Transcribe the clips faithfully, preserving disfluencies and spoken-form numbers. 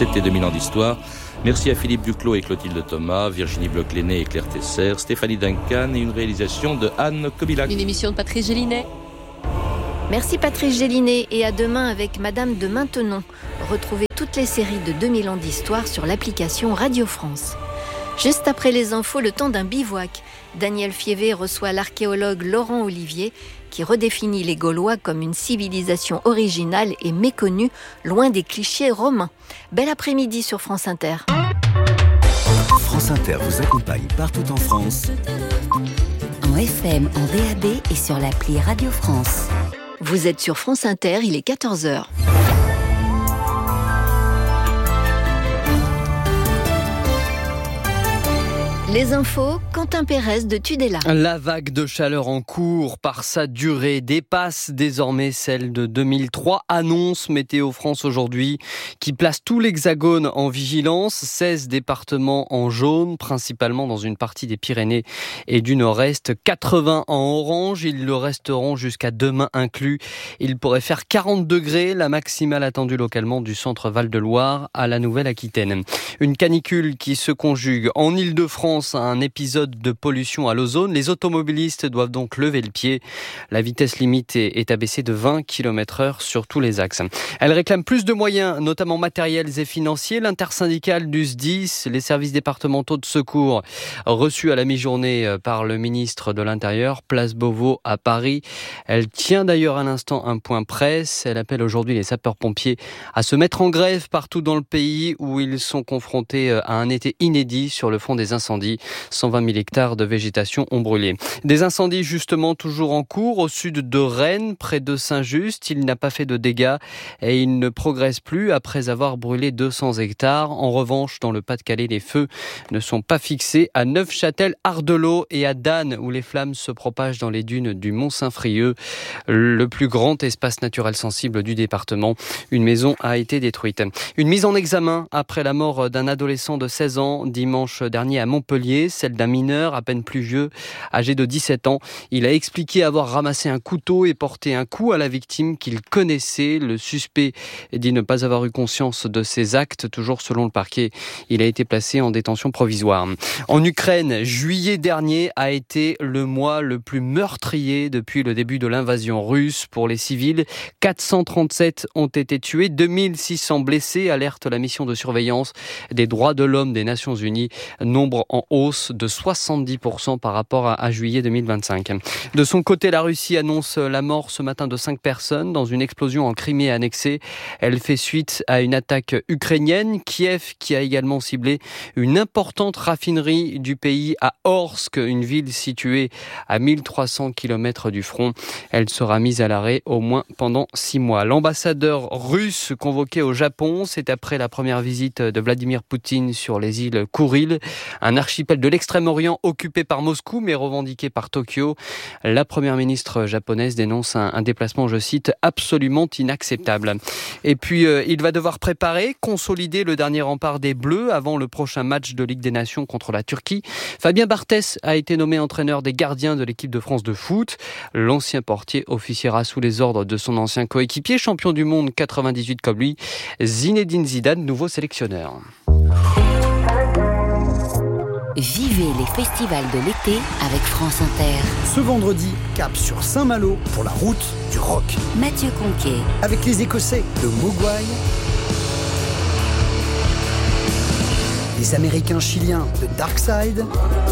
C'était deux mille ans d'histoire. Merci à Philippe Duclos et Clotilde Thomas, Virginie Bloch-Léné et Claire Tesser, Stéphanie Duncan et une réalisation de Anne Kobilac. Une émission de Patrice Gélinet. Merci Patrice Gélinet et à demain avec Madame de Maintenon. Retrouvez toutes les séries de deux mille ans d'histoire sur l'application Radio France. Juste après les infos, le temps d'un bivouac. Daniel Fievé reçoit l'archéologue Laurent Olivier qui redéfinit les Gaulois comme une civilisation originale et méconnue, loin des clichés romains. Bel après-midi sur France Inter. France Inter vous accompagne partout en France. En F M, en D A B et sur l'appli Radio France. Vous êtes sur France Inter, il est quatorze heures. Les infos, Quentin Pérez de Tudela. La vague de chaleur en cours, par sa durée, dépasse désormais celle de deux mille trois. Annonce Météo France aujourd'hui qui place tout l'Hexagone en vigilance. seize départements en jaune, principalement dans une partie des Pyrénées et du Nord-Est. quatre-vingts en orange, ils le resteront jusqu'à demain inclus. Il pourrait faire quarante degrés, la maximale attendue localement du centre Val-de-Loire à la Nouvelle-Aquitaine. Une canicule qui se conjugue en Île-de-France à un épisode de pollution à l'ozone. Les automobilistes doivent donc lever le pied. La vitesse limite est, est abaissée de vingt kilomètres heure sur tous les axes. Elle réclame plus de moyens, notamment matériels et financiers. L'intersyndicale du S D I S, les services départementaux de secours, reçus à la mi-journée par le ministre de l'Intérieur, place Beauvau à Paris. Elle tient d'ailleurs à l'instant un point presse. Elle appelle aujourd'hui les sapeurs-pompiers à se mettre en grève partout dans le pays où ils sont confrontés à un été inédit sur le front des incendies. cent vingt mille hectares de végétation ont brûlé. Des incendies justement toujours en cours au sud de Rennes, près de Saint-Just. Il n'a pas fait de dégâts et il ne progresse plus après avoir brûlé deux cents hectares. En revanche, dans le Pas-de-Calais, les feux ne sont pas fixés à Neufchâtel, Ardelot et à Danne, où les flammes se propagent dans les dunes du Mont-Saint-Frieux, le plus grand espace naturel sensible du département. Une maison a été détruite. Une mise en examen après la mort d'un adolescent de seize ans dimanche dernier à Montpellier, celle d'un mineur à peine plus vieux, âgé de dix-sept ans. Il a expliqué avoir ramassé un couteau et porté un coup à la victime qu'il connaissait. Le suspect dit ne pas avoir eu conscience de ses actes. Toujours selon le parquet, il a été placé en détention provisoire. En Ukraine, juillet dernier a été le mois le plus meurtrier depuis le début de l'invasion russe pour les civils. quatre cent trente-sept ont été tués, deux mille six cents blessés, alerte la mission de surveillance des droits de l'homme des Nations Unies. Nombre en hausse de soixante-dix pour cent par rapport à, à juillet deux mille vingt-cinq. De son côté, la Russie annonce la mort ce matin de cinq personnes dans une explosion en Crimée annexée. Elle fait suite à une attaque ukrainienne. Kiev qui a également ciblé une importante raffinerie du pays à Orsk, une ville située à mille trois cents kilomètres du front. Elle sera mise à l'arrêt au moins pendant six mois. L'ambassadeur russe convoqué au Japon, c'est après la première visite de Vladimir Poutine sur les îles Kouril, un archipel de l'Extrême-Orient occupé par Moscou mais revendiqué par Tokyo. La première ministre japonaise dénonce un, un déplacement, je cite, absolument inacceptable. Et puis, euh, il va devoir préparer, consolider le dernier rempart des Bleus avant le prochain match de Ligue des Nations contre la Turquie. Fabien Barthès a été nommé entraîneur des gardiens de l'équipe de France de foot. L'ancien portier officiera sous les ordres de son ancien coéquipier, champion du monde quatre-vingt-dix-huit comme lui, Zinedine Zidane, nouveau sélectionneur. Vivez les festivals de l'été avec France Inter. Ce vendredi, cap sur Saint-Malo pour la route du rock. Mathieu Conquet. Avec les Écossais de Mogwai, les Américains chiliens de Darkside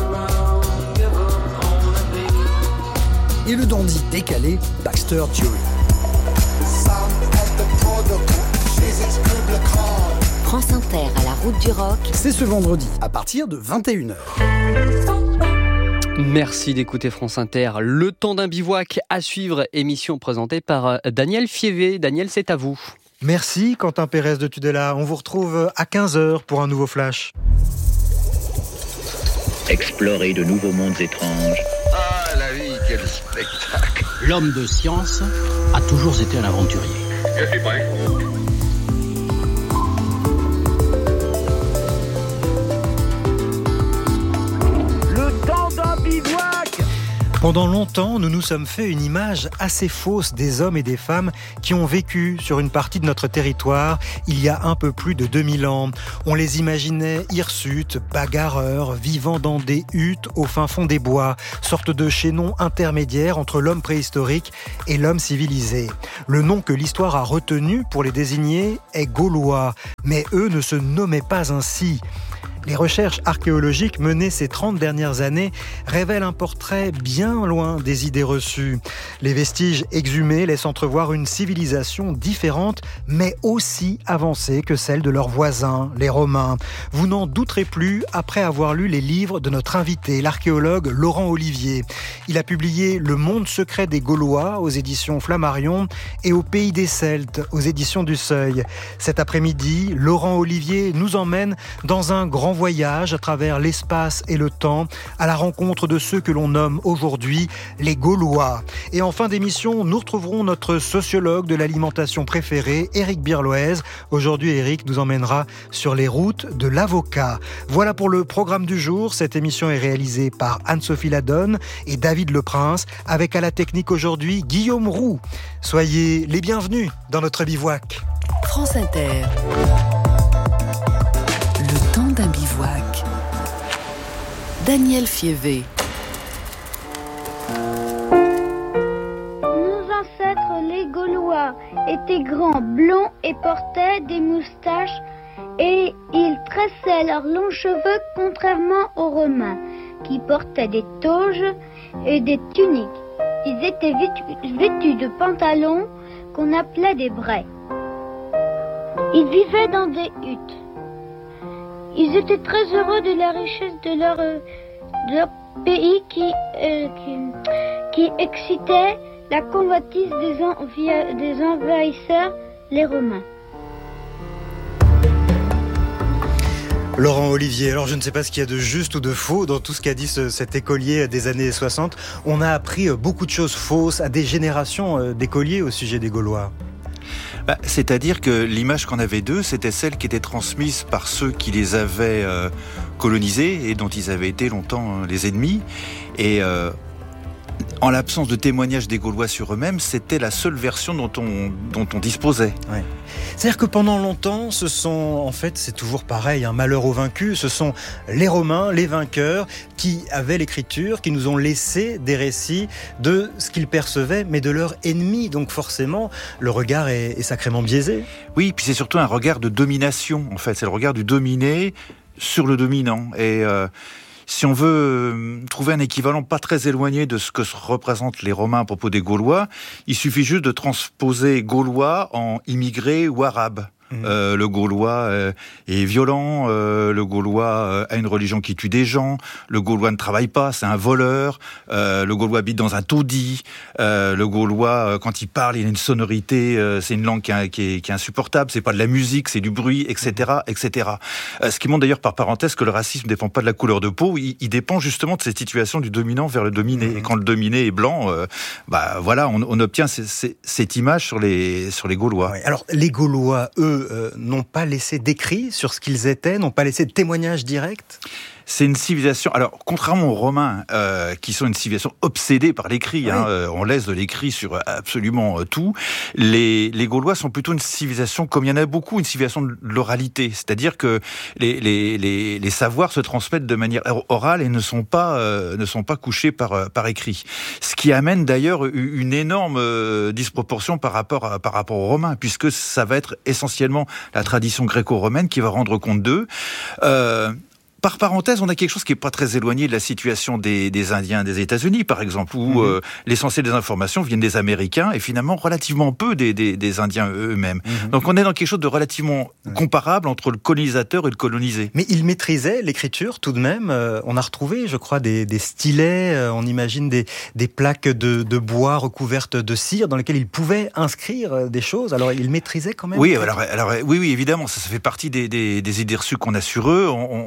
et le dandy décalé Baxter Dury. France Inter à la route du rock. C'est ce vendredi à partir de vingt et une heures. Merci d'écouter France Inter. Le temps d'un bivouac à suivre, émission présentée par Daniel Fievé. Daniel, c'est à vous. Merci Quentin Pérez de Tudela. On vous retrouve à quinze heures pour un nouveau flash. Explorer de nouveaux mondes étranges. Ah, la vie, quel spectacle! L'homme de science a toujours été un aventurier. Je suis prêt. Pendant longtemps, nous nous sommes fait une image assez fausse des hommes et des femmes qui ont vécu sur une partie de notre territoire il y a un peu plus de deux mille ans. On les imaginait hirsutes, bagarreurs, vivant dans des huttes au fin fond des bois, sorte de chaînon intermédiaire entre l'homme préhistorique et l'homme civilisé. Le nom que l'histoire a retenu pour les désigner est Gaulois, mais eux ne se nommaient pas ainsi. Les recherches archéologiques menées ces trente dernières années révèlent un portrait bien loin des idées reçues. Les vestiges exhumés laissent entrevoir une civilisation différente, mais aussi avancée que celle de leurs voisins, les Romains. Vous n'en douterez plus après avoir lu les livres de notre invité, l'archéologue Laurent Olivier. Il a publié Le monde secret des Gaulois aux éditions Flammarion et Au pays des Celtes aux éditions du Seuil. Cet après-midi, Laurent Olivier nous emmène dans un grand voyage à travers l'espace et le temps à la rencontre de ceux que l'on nomme aujourd'hui les Gaulois. Et en fin d'émission, nous retrouverons notre sociologue de l'alimentation préférée, Éric Birloez. Aujourd'hui, Éric nous emmènera sur les routes de l'avocat. Voilà pour le programme du jour. Cette émission est réalisée par Anne-Sophie Ladonne et David Leprince, avec à la technique aujourd'hui Guillaume Roux. Soyez les bienvenus dans notre bivouac. France Inter. Le temps d'un bivouac. Daniel Fievé. Nos ancêtres, les Gaulois, étaient grands, blonds et portaient des moustaches et ils tressaient leurs longs cheveux contrairement aux Romains qui portaient des toges et des tuniques. Ils étaient vêtus, vêtus de pantalons qu'on appelait des brais. Ils vivaient dans des huttes. Ils étaient très heureux de la richesse de leur, de leur pays qui, euh, qui, qui excitait la convoitise des, envi- des envahisseurs, les Romains. Laurent Olivier, alors je ne sais pas ce qu'il y a de juste ou de faux dans tout ce qu'a dit ce, cet écolier des années soixante. On a appris beaucoup de choses fausses à des générations d'écoliers au sujet des Gaulois. Bah, c'est-à-dire que l'image qu'on avait d'eux, c'était celle qui était transmise par ceux qui les avaient euh, colonisés et dont ils avaient été longtemps euh, les ennemis. Et euh, en l'absence de témoignages des Gaulois sur eux-mêmes, c'était la seule version dont on, dont on disposait. Ouais. C'est-à-dire que pendant longtemps, ce sont, en fait, c'est toujours pareil, un malheur aux vaincus, ce sont les Romains, les vainqueurs, qui avaient l'écriture, qui nous ont laissé des récits de ce qu'ils percevaient, mais de leurs ennemis. Donc forcément, le regard est, est sacrément biaisé. Oui, puis c'est surtout un regard de domination, en fait. C'est le regard du dominé sur le dominant. Et euh, si on veut euh, trouver un équivalent pas très éloigné de ce que représentent les Romains à propos des Gaulois, il suffit juste de transposer Gaulois en immigrés ou arabes. Mmh. Euh, le Gaulois euh, est violent, euh, le Gaulois euh, a une religion qui tue des gens, le Gaulois ne travaille pas, c'est un voleur, euh, le Gaulois habite dans un taudis, euh, le Gaulois, euh, quand il parle, il a une sonorité, euh, c'est une langue qui est, qui, est, qui est insupportable, c'est pas de la musique, c'est du bruit, et cetera, et cetera. Euh, ce qui montre d'ailleurs par parenthèse que le racisme ne dépend pas de la couleur de peau, il, il dépend justement de cette situation du dominant vers le dominé. Mmh. Et quand le dominé est blanc, euh, bah voilà, on, on obtient c- c- cette image sur les sur les Gaulois. Ouais, alors les Gaulois, eux, Euh, n'ont pas laissé d'écrit sur ce qu'ils étaient, n'ont pas laissé de témoignages directs? C'est une civilisation. Alors, contrairement aux Romains, euh, qui sont une civilisation obsédée par l'écrit, oui. hein, euh, on laisse de l'écrit sur absolument euh, tout. Les, les Gaulois sont plutôt une civilisation, comme il y en a beaucoup, une civilisation de l'oralité. C'est-à-dire que les, les, les, les savoirs se transmettent de manière orale et ne sont pas, euh, ne sont pas couchés par, par écrit. Ce qui amène d'ailleurs une énorme euh, disproportion par rapport, à, par rapport aux Romains, puisque ça va être essentiellement la tradition gréco-romaine qui va rendre compte d'eux. Euh, Par parenthèse, on a quelque chose qui n'est pas très éloigné de la situation des, des Indiens des États-Unis, par exemple, où mmh. euh, l'essentiel des informations viennent des Américains et finalement relativement peu des, des, des Indiens eux-mêmes. Mmh. Donc on est dans quelque chose de relativement mmh. comparable entre le colonisateur et le colonisé. Mais ils maîtrisaient l'écriture tout de même. Euh, on a retrouvé, je crois, des, des stylets, euh, on imagine des, des plaques de, de bois recouvertes de cire dans lesquelles ils pouvaient inscrire des choses. Alors ils maîtrisaient quand même. Oui, alors, alors oui, oui, évidemment, ça, ça fait partie des, des, des idées reçues qu'on a sur eux. On, on a l'idée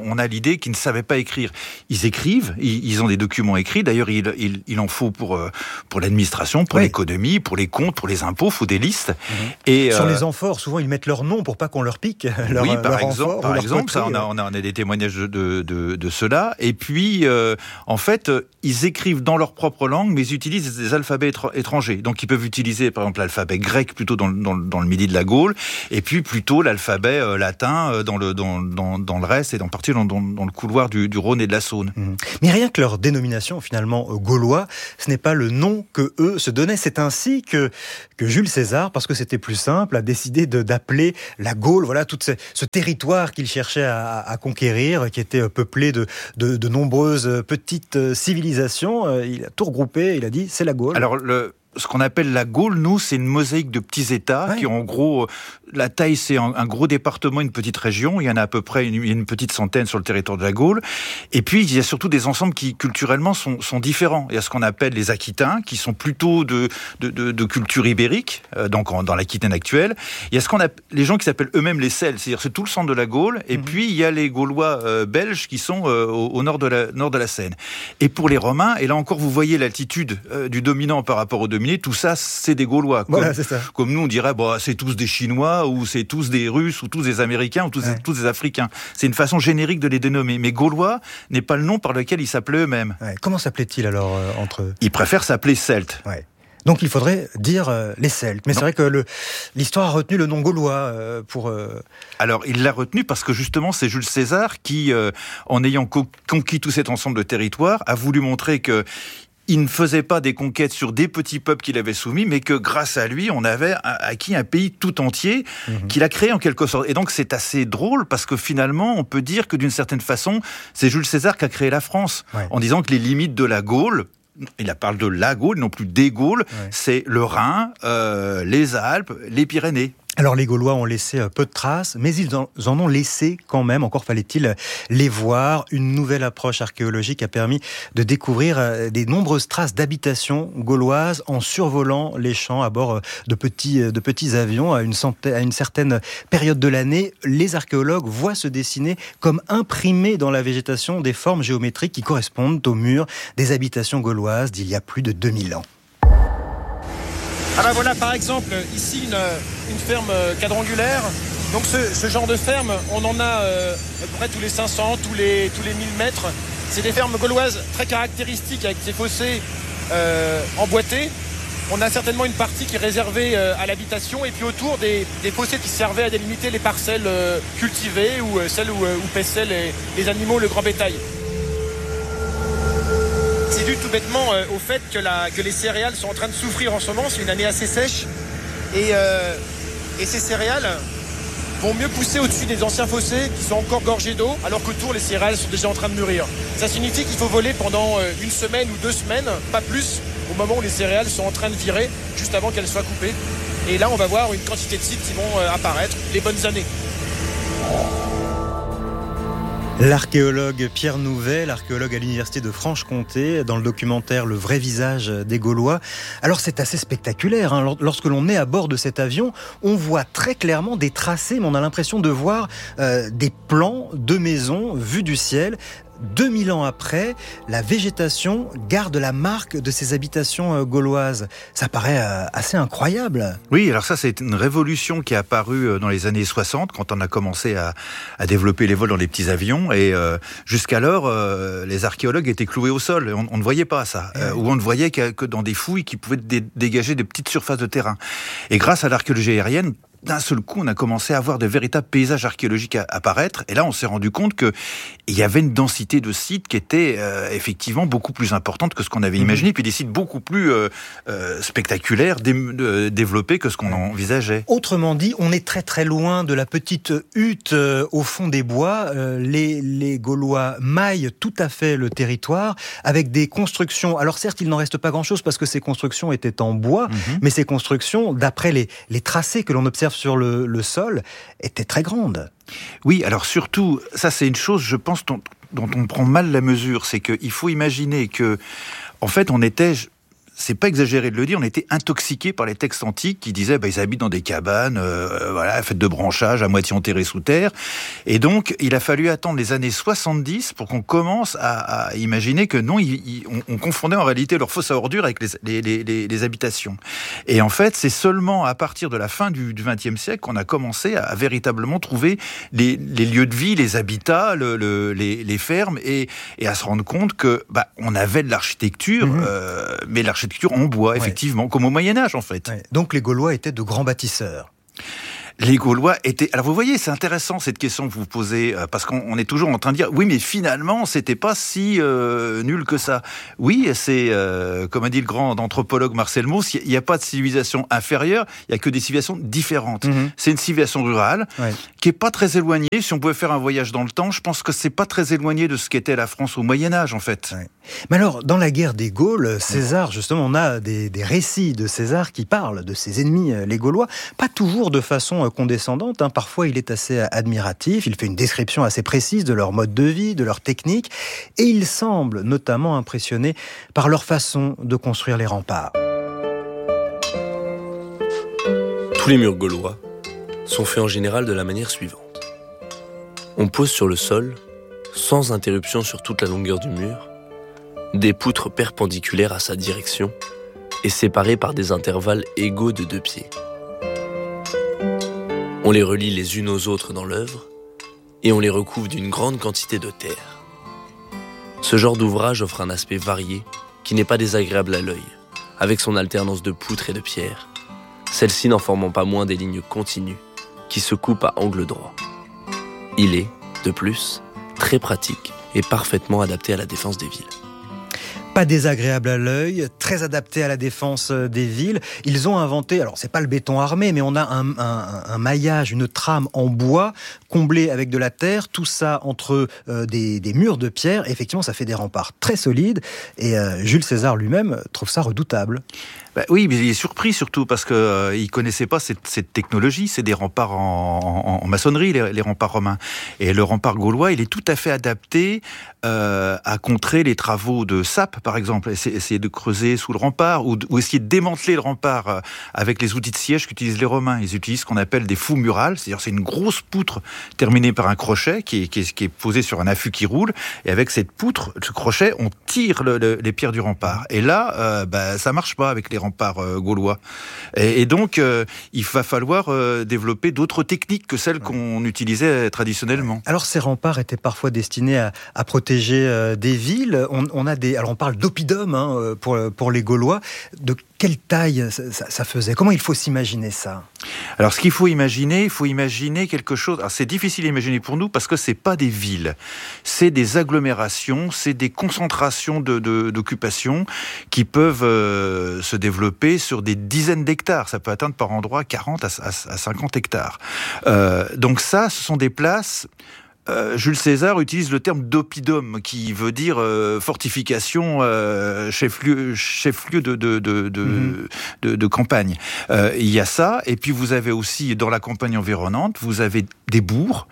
l'idée qu'ils ne savaient pas écrire. Ils écrivent, ils, ils ont des documents écrits. D'ailleurs, il, il, il en faut pour pour l'administration, pour oui. l'économie, pour les comptes, pour les impôts. Il faut des listes. Mmh. Et sur euh, les amphores, souvent ils mettent leur nom pour pas qu'on leur pique. Leur, oui, par leur exemple, amphore, par exemple, ça, on a, on a, on a des témoignages de de, de cela. Et puis, euh, en fait, ils écrivent dans leur propre langue, mais ils utilisent des alphabets étrangers. Donc, ils peuvent utiliser, par exemple, l'alphabet grec plutôt dans, dans, dans le midi de la Gaule, et puis plutôt l'alphabet euh, latin dans le dans, dans, dans le reste et en partie dans, dans, dans le couloir du, du Rhône et de la Saône. Mmh. Mais rien que leur dénomination, finalement, euh, gaulois, ce n'est pas le nom que eux se donnaient. C'est ainsi que que Jules César, parce que c'était plus simple, a décidé de, d'appeler la Gaule, voilà, tout ce, ce territoire qu'il cherchait à, à conquérir, qui était peuplé de, de, de nombreuses petites civilisations. Il a tout regroupé, il a dit, c'est la Gaule. Alors, le... ce qu'on appelle la Gaule, nous, c'est une mosaïque de petits États ouais. qui, en gros, la taille, c'est un, un gros département, une petite région. Il y en a à peu près une, une petite centaine sur le territoire de la Gaule. Et puis, il y a surtout des ensembles qui, culturellement, sont, sont différents. Il y a ce qu'on appelle les Aquitains, qui sont plutôt de, de, de, de culture ibérique, euh, donc en, dans l'Aquitaine actuelle. Il y a ce qu'on appelle les gens qui s'appellent eux-mêmes les Celtes, c'est-à-dire c'est tout le centre de la Gaule. Et mmh. puis, il y a les Gaulois euh, belges qui sont euh, au, au nord de la, nord de la Seine. Et pour les Romains, et là encore, vous voyez l'altitude euh, du dominant par rapport au dominé, tout ça, c'est des Gaulois. Comme, voilà, c'est ça. Comme nous, on dirait, bah, c'est tous des Chinois, ou c'est tous des Russes, ou tous des Américains, ou tous, ouais. tous des Africains. C'est une façon générique de les dénommer. Mais Gaulois n'est pas le nom par lequel ils s'appelaient eux-mêmes. Ouais. Comment s'appelaient-ils alors euh, entre eux ? Ils préfèrent s'appeler Celtes. Ouais. Donc il faudrait dire euh, les Celtes. Mais non. C'est vrai que le, l'histoire a retenu le nom gaulois euh, pour... Euh... Alors il l'a retenu parce que justement c'est Jules César qui, euh, en ayant co- conquis tout cet ensemble de territoires, a voulu montrer que il ne faisait pas des conquêtes sur des petits peuples qu'il avait soumis, mais que grâce à lui, on avait acquis un pays tout entier mmh. qu'il a créé en quelque sorte. Et donc c'est assez drôle parce que finalement, on peut dire que d'une certaine façon, c'est Jules César qui a créé la France, ouais. en disant que les limites de la Gaule, il parle de la Gaule, non plus des Gaules, ouais. c'est le Rhin, euh, les Alpes, les Pyrénées. Alors les Gaulois ont laissé peu de traces, mais ils en, en ont laissé quand même, encore fallait-il les voir. Une nouvelle approche archéologique a permis de découvrir des nombreuses traces d'habitations gauloises en survolant les champs à bord de petits, de petits avions. À une, centaine, à une certaine période de l'année, les archéologues voient se dessiner comme imprimées dans la végétation des formes géométriques qui correspondent aux murs des habitations gauloises d'il y a plus de deux mille ans. Ah ben voilà, par exemple, ici une, une ferme quadrangulaire. Donc ce, ce genre de ferme, on en a euh, à peu près tous les cinq cents, tous les, tous les mille mètres. C'est des fermes gauloises très caractéristiques avec des fossés euh, emboîtés. On a certainement une partie qui est réservée euh, à l'habitation et puis autour des, des fossés qui servaient à délimiter les parcelles euh, cultivées ou euh, celles où, euh, où paissaient les, les animaux, le grand bétail. C'est dû tout bêtement euh, au fait que, la, que les céréales sont en train de souffrir en ce moment. C'est une année assez sèche. Et, euh, et ces céréales vont mieux pousser au-dessus des anciens fossés qui sont encore gorgés d'eau, alors qu'autour, les céréales sont déjà en train de mûrir. Ça signifie qu'il faut voler pendant euh, une semaine ou deux semaines, pas plus, au moment où les céréales sont en train de virer, juste avant qu'elles soient coupées. Et là, on va voir une quantité de sites qui vont euh, apparaître, les bonnes années. L'archéologue Pierre Nouvet, l'archéologue à l'université de Franche-Comté, dans le documentaire Le vrai visage des Gaulois. Alors c'est assez spectaculaire, hein. Lorsque l'on est à bord de cet avion, on voit très clairement des tracés, mais on a l'impression de voir euh, des plans de maisons vus du ciel. deux mille ans après, la végétation garde la marque de ces habitations gauloises. Ça paraît assez incroyable. Oui, alors ça, c'est une révolution qui est apparue dans les années soixante, quand on a commencé à, à développer les vols dans les petits avions. Et euh, jusqu'alors, euh, les archéologues étaient cloués au sol. On, on ne voyait pas ça. Euh, ou on ne voyait que, que dans des fouilles qui pouvaient dé- dégager des petites surfaces de terrain. Et grâce à l'archéologie aérienne, d'un seul coup, on a commencé à voir de véritables paysages archéologiques à apparaître. Et là, on s'est rendu compte qu'il y avait une densité de sites qui était euh, effectivement beaucoup plus importante que ce qu'on avait imaginé, mmh. puis des sites beaucoup plus euh, euh, spectaculaires, dé- euh, développés que ce qu'on envisageait. Autrement dit, on est très très loin de la petite hutte euh, au fond des bois. Euh, les, les Gaulois maillent tout à fait le territoire avec des constructions. Alors certes, il n'en reste pas grand-chose parce que ces constructions étaient en bois, mmh. mais ces constructions, d'après les, les tracés que l'on observe sur le, le sol, était très grande. Oui, alors surtout, ça c'est une chose, je pense, dont, dont on prend mal la mesure, c'est qu'il faut imaginer que, en fait, on était c'est pas exagéré de le dire, on était intoxiqués par les textes antiques qui disaient bah, ils habitent dans des cabanes, euh, voilà, faites de branchages, à moitié enterrés sous terre. Et donc, il a fallu attendre les années soixante-dix pour qu'on commence à, à imaginer que non, il, il, on, on confondait en réalité leur fosse à ordures avec les, les, les, les habitations. Et en fait, c'est seulement à partir de la fin du vingtième siècle qu'on a commencé à, à véritablement trouver les, les lieux de vie, les habitats, le, le, les, les fermes, et, et à se rendre compte que bah, on avait de l'architecture, mmh. euh, mais l'architecture en bois, effectivement, ouais. comme au Moyen-Âge, en fait. Ouais. Donc les Gaulois étaient de grands bâtisseurs. Les Gaulois étaient... Alors vous voyez, c'est intéressant cette question que vous posez, parce qu'on est toujours en train de dire, oui, mais finalement, c'était pas si euh, nul que ça. Oui, c'est, euh, comme a dit le grand anthropologue Marcel Mauss, il n'y a pas de civilisation inférieure, il n'y a que des civilisations différentes. Mmh. C'est une civilisation rurale, ouais. qui est pas très éloignée. Si on pouvait faire un voyage dans le temps, je pense que c'est pas très éloigné de ce qu'était la France au Moyen-Âge, en fait. Ouais. Mais alors, dans la guerre des Gaules, César, justement, on a des, des récits de César qui parlent de ses ennemis, les Gaulois, pas toujours de façon condescendante, hein. Parfois il est assez admiratif, il fait une description assez précise de leur mode de vie, de leur technique, et il semble notamment impressionné par leur façon de construire les remparts. Tous les murs gaulois sont faits en général de la manière suivante. On pose sur le sol, sans interruption sur toute la longueur du mur, des poutres perpendiculaires à sa direction et séparées par des intervalles égaux de deux pieds. On les relie les unes aux autres dans l'œuvre et on les recouvre d'une grande quantité de terre. Ce genre d'ouvrage offre un aspect varié qui n'est pas désagréable à l'œil, avec son alternance de poutres et de pierres, celle-ci n'en formant pas moins des lignes continues qui se coupent à angle droit. Il est, de plus, très pratique et parfaitement adapté à la défense des villes. Pas désagréable à l'œil, très adapté à la défense des villes. Ils ont inventé, alors c'est pas le béton armé, mais on a un, un, un maillage, une trame en bois, comblée avec de la terre, tout ça entre euh, des, des murs de pierre. Et effectivement, ça fait des remparts très solides. Et euh, Jules César lui-même trouve ça redoutable. Bah oui, mais il est surpris surtout parce qu'il euh, ne connaissait pas cette, cette technologie. C'est des remparts en, en, en maçonnerie, les, les remparts romains. Et le rempart gaulois, il est tout à fait adapté euh, à contrer les travaux de sape, par exemple. Essayer de creuser sous le rempart ou, ou essayer de démanteler le rempart euh, avec les outils de siège qu'utilisent les Romains. Ils utilisent ce qu'on appelle des fous murales, c'est-à-dire c'est une grosse poutre terminée par un crochet qui est, qui est, qui est posé sur un affût qui roule. Et avec cette poutre, ce crochet, on tire le, le, les pierres du rempart. Et là, euh, bah, ça marche pas avec les remparts euh, gaulois. Et, et donc, euh, il va falloir euh, développer d'autres techniques que celles qu'on utilisait traditionnellement. Alors, ces remparts étaient parfois destinés à, à protéger euh, des villes. On, on a des, alors on parle d'oppidum hein, pour pour les Gaulois. De quelle taille ça, ça, ça faisait ? Comment il faut s'imaginer ça ? Alors, ce qu'il faut imaginer, il faut imaginer quelque chose. Alors, c'est difficile à imaginer pour nous parce que c'est pas des villes, c'est des agglomérations, c'est des concentrations de, de, d'occupation qui peuvent euh, se développer sur des dizaines d'hectares. Ça peut atteindre par endroit quarante à cinquante hectares. Euh, donc ça, ce sont des places. Euh, Jules César utilise le terme d'oppidum, qui veut dire euh, fortification, euh, chef-lieu, chef-lieu de, de, de, de, mmh. de, de campagne. Euh, il y a ça, et puis vous avez aussi, dans la campagne environnante, vous avez des bourgs,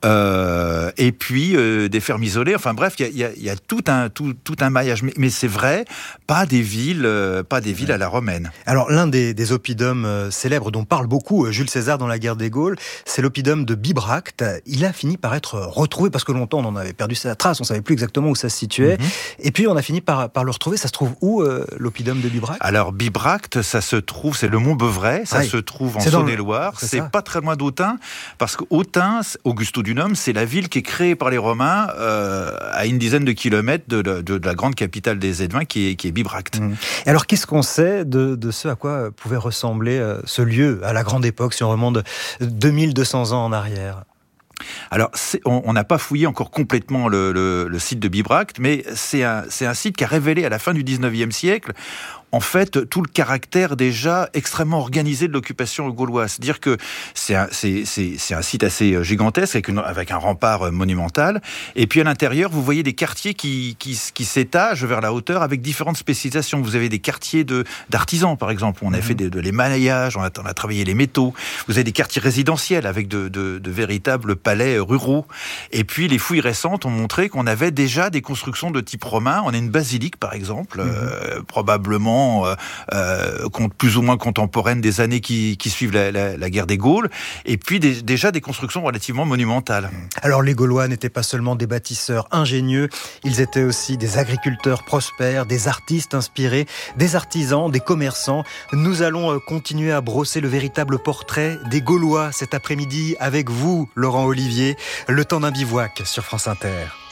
euh, et puis euh, des fermes isolées. Enfin bref, il y a, il y a tout, un, tout, tout un maillage. Mais, mais c'est vrai, pas des villes, euh, pas des villes ouais. à la romaine. Alors l'un des, des oppidums euh, célèbres dont parle beaucoup Jules César dans la guerre des Gaules, c'est l'oppidum de Bibracte. Il a fini par être retrouvé, parce que longtemps on en avait perdu sa trace, on savait plus exactement où ça se situait, mmh. et puis on a fini par, par le retrouver. Ça se trouve où, euh, l'oppidum de Bibracte ? Alors Bibracte, ça se trouve, c'est le Mont Beuvray, ça Aïe. se trouve en Saône-et-Loire, c'est, c'est pas très loin d'Autun, parce qu'Autun, Augusto Dunum, c'est la ville qui est créée par les Romains euh, à une dizaine de kilomètres de, de, de la grande capitale des Édouins, qui est, qui est Bibracte. Mmh. Et alors qu'est-ce qu'on sait de, de ce à quoi pouvait ressembler euh, ce lieu à la grande époque, si on remonte deux mille deux cents ans en arrière ? Alors, on n'a pas fouillé encore complètement le, le, le site de Bibracte, mais c'est un, c'est un site qui a révélé à la fin du dix-neuvième siècle, en fait, tout le caractère déjà extrêmement organisé de l'occupation gauloise. C'est-à-dire que c'est un, c'est, c'est, c'est un site assez gigantesque, avec, une, avec un rempart monumental, et puis à l'intérieur, vous voyez des quartiers qui, qui, qui s'étagent vers la hauteur avec différentes spécialisations. Vous avez des quartiers de, d'artisans, par exemple, où on a mmh. fait de, de l'émaillage, on a, on a travaillé les métaux. Vous avez des quartiers résidentiels avec de, de, de véritables palais ruraux. Et puis, les fouilles récentes ont montré qu'on avait déjà des constructions de type romain. On a une basilique, par exemple, mmh. euh, probablement effectivement, euh, euh, plus ou moins contemporaines des années qui, qui suivent la, la, la guerre des Gaules, et puis des, déjà des constructions relativement monumentales. Alors les Gaulois n'étaient pas seulement des bâtisseurs ingénieux, ils étaient aussi des agriculteurs prospères, des artistes inspirés, des artisans, des commerçants. Nous allons continuer à brosser le véritable portrait des Gaulois cet après-midi avec vous, Laurent Olivier, le temps d'un bivouac sur France Inter.